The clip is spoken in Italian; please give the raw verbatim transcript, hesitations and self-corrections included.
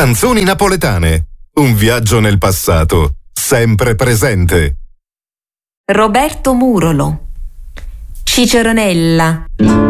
Canzoni napoletane. Un viaggio nel passato, sempre presente. Roberto Murolo. Ciceronella.